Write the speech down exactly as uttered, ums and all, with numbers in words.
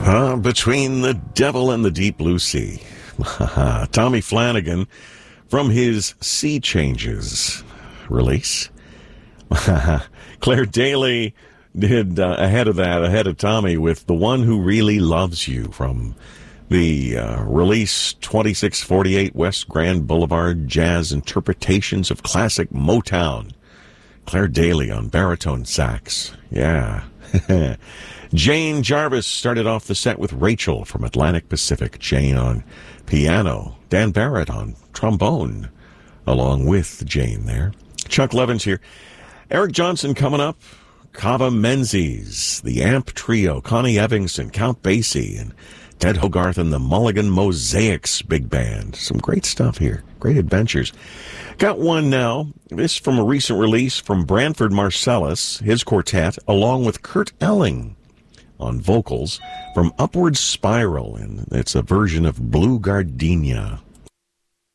Uh, between the devil and the deep blue sea. Tommy Flanagan from his Sea Changes release. Claire Daly did uh, ahead of that, ahead of Tommy, with The One Who Really Loves You from the uh, release twenty-six forty-eight West Grand Boulevard Jazz Interpretations of Classic Motown. Claire Daly on baritone sax. Yeah. Jane Jarvis started off the set with Rachel from Atlantic Pacific. Jane on piano. Dan Barrett on trombone, along with Jane there. Chuck Levin's here. Eric Johnson coming up. Kava Menzies, the Amp Trio, Connie Evanston, Count Basie, and Ted Hogarth and the Mulligan Mosaics Big Band. Some great stuff here. Great adventures. Got one now. This from a recent release from Branford Marsalis, his quartet, along with Kurt Elling on vocals from Upward Spiral, and it's a version of Blue Gardenia.